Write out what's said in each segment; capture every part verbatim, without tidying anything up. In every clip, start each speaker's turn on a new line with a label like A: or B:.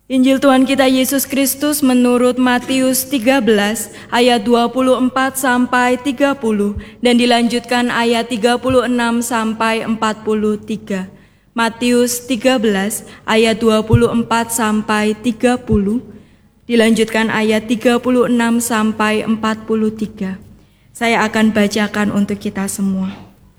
A: Injil Tuhan kita Yesus Kristus menurut Matius tiga belas ayat dua puluh empat sampai tiga puluh dan dilanjutkan ayat tiga puluh enam sampai empat puluh tiga. Matius tiga belas ayat dua puluh empat sampai tiga puluh dilanjutkan ayat tiga puluh enam sampai empat puluh tiga. Saya akan bacakan untuk kita semua.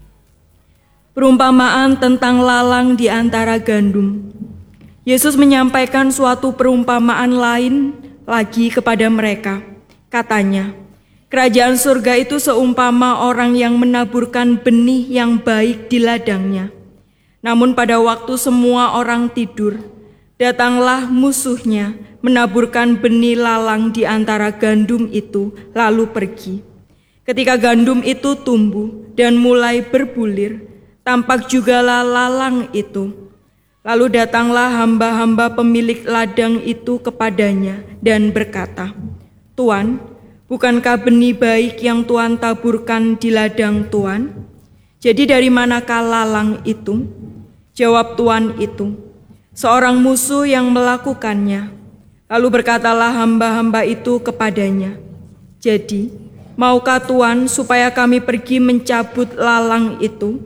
A: Perumpamaan tentang lalang di antara gandum. Yesus menyampaikan suatu perumpamaan lain lagi kepada mereka. Katanya, kerajaan surga itu seumpama orang yang menaburkan benih yang baik di ladangnya. Namun pada waktu semua orang tidur, datanglah musuhnya menaburkan benih lalang di antara gandum itu, lalu pergi. Ketika gandum itu tumbuh dan mulai berbulir, tampak jugalah lalang itu. Lalu datanglah hamba-hamba pemilik ladang itu kepadanya dan berkata, "Tuan, bukankah benih baik yang Tuan taburkan di ladang Tuan? Jadi dari manakah lalang itu?" Jawab tuan itu, "Seorang musuh yang melakukannya." Lalu berkatalah hamba-hamba itu kepadanya, "Jadi, maukah Tuan supaya kami pergi mencabut lalang itu?"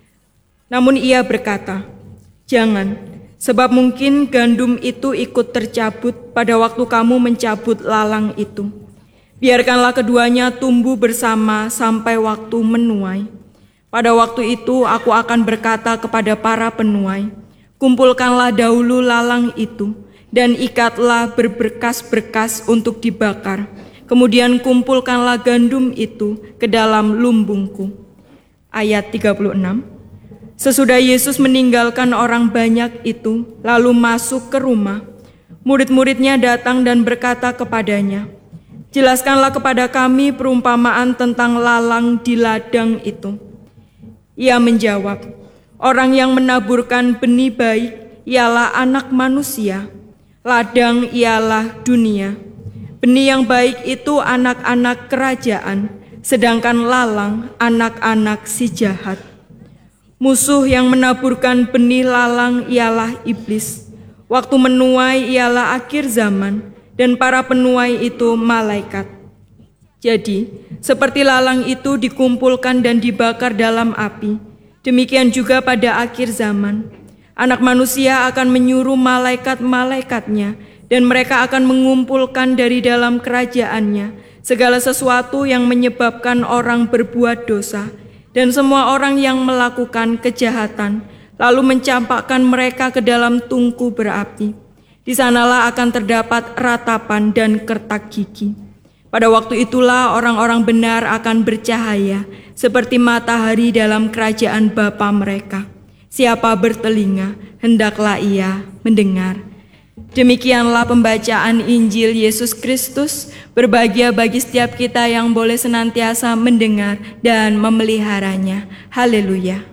A: Namun ia berkata, "Jangan, sebab mungkin gandum itu ikut tercabut pada waktu kamu mencabut lalang itu. Biarkanlah keduanya tumbuh bersama sampai waktu menuai. Pada waktu itu aku akan berkata kepada para penuai, kumpulkanlah dahulu lalang itu dan ikatlah berberkas-berkas untuk dibakar. Kemudian kumpulkanlah gandum itu ke dalam lumbungku." Ayat tiga puluh enam. Sesudah Yesus meninggalkan orang banyak itu, lalu masuk ke rumah, murid-muridnya datang dan berkata kepadanya, "Jelaskanlah kepada kami perumpamaan tentang lalang di ladang itu." Ia menjawab, "Orang yang menaburkan benih baik ialah anak manusia, ladang ialah dunia. Benih yang baik itu anak-anak kerajaan, sedangkan lalang anak-anak si jahat. Musuh yang menaburkan benih lalang ialah iblis. Waktu menuai ialah akhir zaman, dan para penuai itu malaikat. Jadi, seperti lalang itu dikumpulkan dan dibakar dalam api, demikian juga pada akhir zaman. Anak manusia akan menyuruh malaikat-malaikatnya, dan mereka akan mengumpulkan dari dalam kerajaannya segala sesuatu yang menyebabkan orang berbuat dosa, dan semua orang yang melakukan kejahatan, lalu mencampakkan mereka ke dalam tungku berapi. Di sanalah akan terdapat ratapan dan kertak gigi. Pada waktu itulah orang-orang benar akan bercahaya, seperti matahari dalam kerajaan Bapa mereka. Siapa bertelinga, hendaklah ia mendengar." Demikianlah pembacaan Injil Yesus Kristus. Berbahagia bagi setiap kita yang boleh senantiasa mendengar dan memeliharanya. Haleluya.